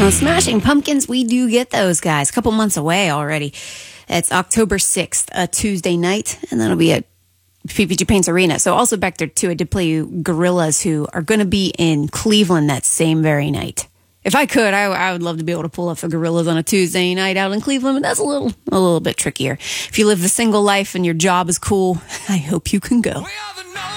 Smashing Pumpkins, we do get those guys. A couple months away already. It's October 6th, a Tuesday night, and that'll be at PPG Paints Arena. So also back there, too, I did play you Gorillaz, who are going to be in Cleveland that same very night. If I could, I would love to be able to pull off the Gorillaz on a Tuesday night out in Cleveland, but that's a little bit trickier. If you live the single life and your job is cool, I hope you can go.